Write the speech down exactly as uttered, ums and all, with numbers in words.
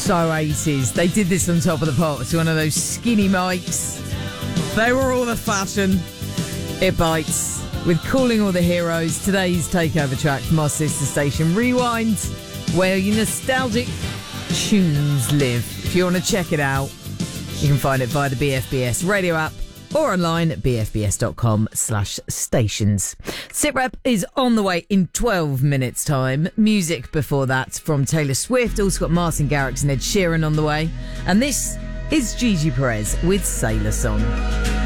So eighties. They did this on Top of the Pops, one of those skinny mics. They were all the fashion. It bites. With Calling All the Heroes, today's takeover track from our sister station Rewind, where your nostalgic tunes live. If you want to check it out, you can find it via the B F B S radio app or online at bfbs.com slash stations. SitRep is on the way in twelve minutes time. Music before that from Taylor Swift. Also got Martin Garrix and Ed Sheeran on the way. And this is Gigi Perez with Sailor Song.